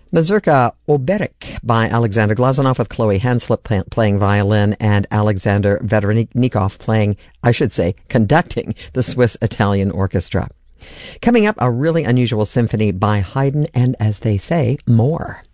Mazurka Oberek by Alexander Glazunov with Chloe Hanslip playing violin and Alexander Vedrnikov conducting the Swiss-Italian Orchestra. Coming up, a really unusual symphony by Haydn and, as they say, more.